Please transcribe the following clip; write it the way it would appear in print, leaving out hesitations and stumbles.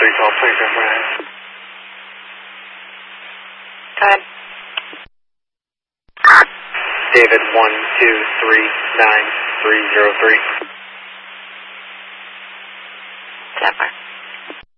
Golf Tango, go ahead. Go ahead. David 1239303. Zephyr.